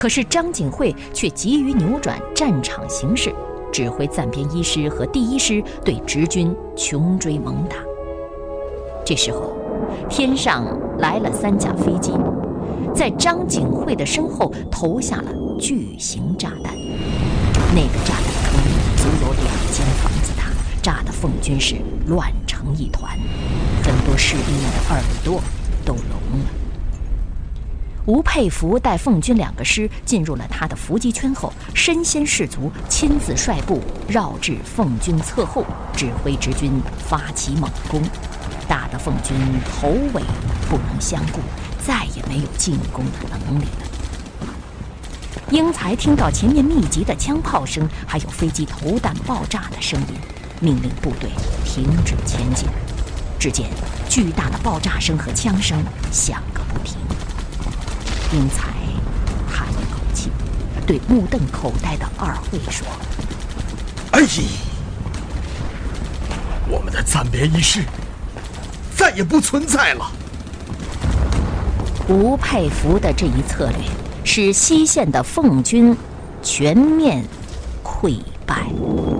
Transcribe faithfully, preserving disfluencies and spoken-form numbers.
可是张景惠却急于扭转战场形势，指挥暂编一师和第一师对直军穷追猛打。这时候，天上来了三架飞机，在张景惠的身后投下了巨型炸弹。那个炸弹坑足有两间房子大，炸得奉军是乱成一团，很多士兵们的耳朵都聋了。吴佩孚带奉军两个师进入了他的伏击圈后，身先士卒，亲自率部绕至奉军侧后，指挥直军发起猛攻，打得奉军头尾不能相顾，再也没有进攻的能力了。英才听到前面密集的枪炮声，还有飞机投弹爆炸的声音，命令部队停止前进。只见巨大的爆炸声和枪声响个不停。英才叹了口气，对目瞪口呆的二会说：“ 哎，我们的暂编一师再也不存在了。” 吴佩孚的这一策略使西线的奉军全面溃败。